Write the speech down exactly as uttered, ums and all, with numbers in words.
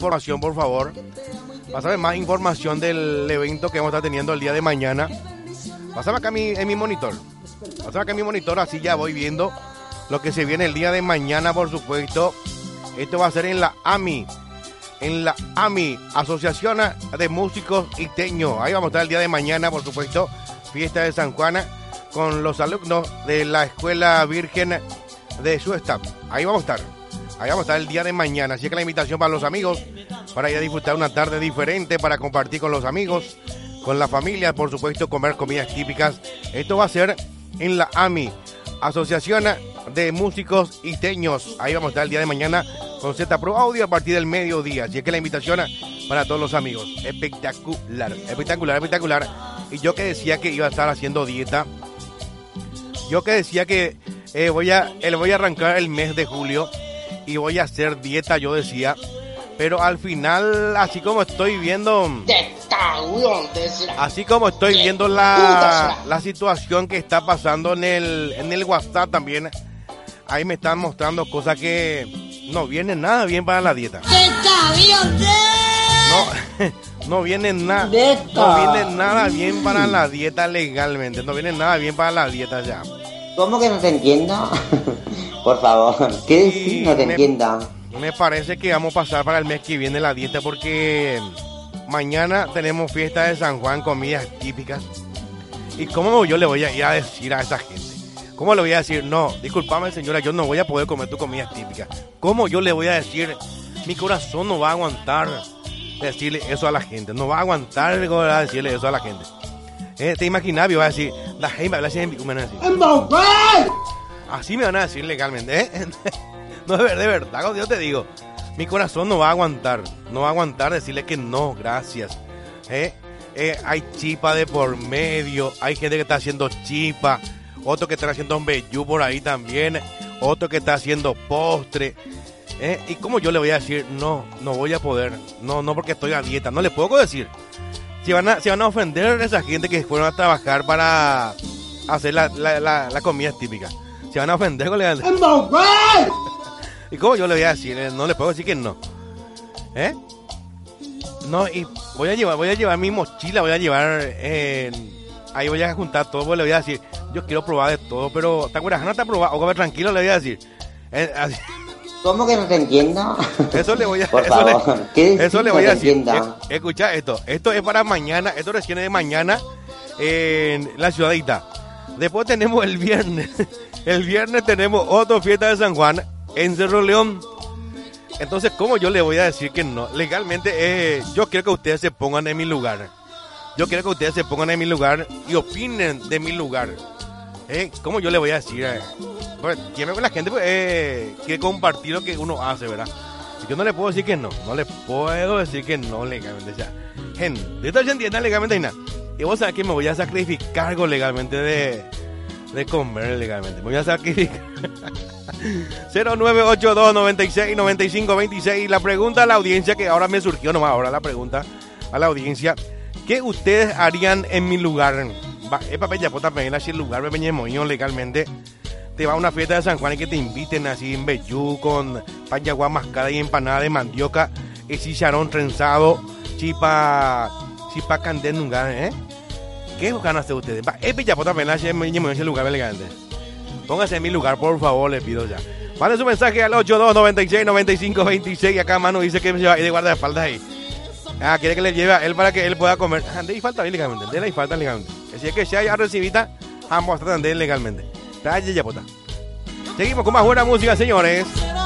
información, por favor. Pásame más información del evento que vamos a estar teniendo el día de mañana. Pásame acá mi, en mi monitor. Pásame acá en mi monitor, así ya voy viendo lo que se viene el día de mañana, por supuesto. Esto va a ser en la A M I. En la A M I, Asociación de Músicos Iteños. Ahí vamos a estar el día de mañana, por supuesto. Fiesta de San Juan con los alumnos de la Escuela Virgen de Suestab. Ahí vamos a estar. Ahí vamos a estar el día de mañana. Así que la invitación para los amigos, para ir a disfrutar una tarde diferente, para compartir con los amigos, con la familia, por supuesto, comer comidas típicas. Esto va a ser en la A M I, Asociación de Músicos Iteños. Ahí vamos a estar el día de mañana con Z Pro Audio a partir del mediodía. Así que la invitación para todos los amigos. Espectacular, espectacular, espectacular. Y yo que decía que iba a estar haciendo dieta. Yo que decía que eh, voy a, eh, voy a arrancar el mes de julio y voy a hacer dieta, yo decía. Pero al final, así como estoy viendo... Así como estoy viendo la, la situación que está pasando en el, en el WhatsApp también, ahí me están mostrando cosas que no vienen nada bien para la dieta. No, no viene nada, no viene nada bien para la dieta legalmente, no viene nada bien para la dieta ya. ¿Cómo que no te entiendo? Por favor, ¿qué decís? No te me, entiendo. Me parece que vamos a pasar para el mes que viene la dieta porque mañana tenemos fiesta de San Juan, comidas típicas. ¿Y cómo yo le voy a ir a decir a esa gente? ¿Cómo le voy a decir? No, discúlpame señora, yo no voy a poder comer tu comida típica. ¿Cómo yo le voy a decir? Mi corazón no va a aguantar decirle eso a la gente. No va a aguantar decirle eso a la gente. ¿Eh? ¿Te imaginas? Yo voy a decir, la gente va a decir, me van a decir. Así me van a decir legalmente. ¿Eh? No, de verdad, yo te digo. Mi corazón no va a aguantar. No va a aguantar decirle que no, gracias. ¿Eh? Eh, hay chipa de por medio. Hay gente que está haciendo chipa. Otro que está haciendo un vellú por ahí también. Otro que está haciendo postre. ¿Eh? ¿Y cómo yo le voy a decir? No, no voy a poder. No, no porque estoy a dieta. No le puedo decir. Si van a, si van a ofender a esa gente que fueron a trabajar para hacer la, la, la, la comida típica. Si van a ofender, ¿cómo le van a decir? ¿Y cómo yo le voy a decir? No le puedo decir que no. ¿Eh? No, y voy a llevar, voy a llevar mi mochila, voy a llevar... Eh, ahí voy a juntar todo, pues le voy a decir, yo quiero probar de todo, pero ¿te acuerdas? No te probado, o comer tranquilo, le voy a decir. Eh, así. ¿Cómo que no te entiendo? Eso le voy a, Por eso favor, le, ¿qué eso le voy a decir. Es, escucha esto, esto es para mañana, esto recién es de mañana en la ciudadita. Después tenemos el viernes, el viernes tenemos otra fiesta de San Juan en Cerro León. Entonces, ¿cómo yo le voy a decir que no? Legalmente, eh, yo quiero que ustedes se pongan en mi lugar. Yo quiero que ustedes se pongan en mi lugar y opinen de mi lugar. ¿Eh? ¿Cómo yo le voy a decir? Eh? Pues, la gente pues, eh, quiere compartir lo que uno hace, ¿verdad? Y yo no le puedo decir que no. No le puedo decir que no legalmente. O sea, gente, esto se entiende legalmente y nada. Y vos sabés que me voy a sacrificar algo legalmente de, de comer legalmente. Me voy a sacrificar. cero nueve ocho dos, noventa y seis, noventa y cinco, veintiséis. La pregunta a la audiencia que ahora me surgió nomás. Ahora la pregunta a la audiencia. ¿Qué ustedes harían en mi lugar? Es papel ya puta pedir así el lugar, me peñemos legalmente. Te va a una fiesta de San Juan y que te inviten así en vellú con payaguá mascada y empanada de mandioca, y chicharrón trenzado, chipa, chipa candénunga, ¿eh? ¿Qué van a hacer ustedes? Es ya puta pedir así en ese lugar elegante. Póngase en mi lugar, por favor, le pido ya. Mande su mensaje al ocho dos, noventa y seis, noventa y cinco, veintiséis. Y acá Manu dice que se va a ir de guardaespaldas ahí. Ah, quiere que le lleve a él para que él pueda comer. De ahí falta legalmente, de ahí falta legalmente. Si es que si hay ya recibida, ambos tratan de él legalmente. Seguimos con más buena música, señores.